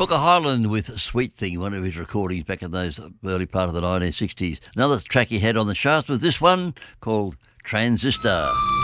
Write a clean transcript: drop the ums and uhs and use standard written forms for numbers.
Booker Highland with Sweet Thing, one of his recordings back in those early part of the 1960s. Another track he had on the charts was this one called Transistor.